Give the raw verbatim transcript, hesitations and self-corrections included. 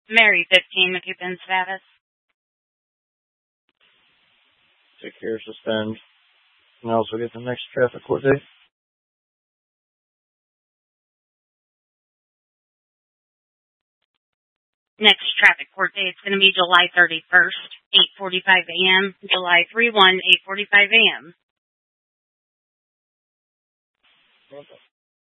Mary fifteen, McCoupin status. Take care, suspend. And also get the next traffic court date. Next traffic court date is going to be July thirty-first, eight forty-five a.m. July thirty-first, eight forty-five a.m. Okay.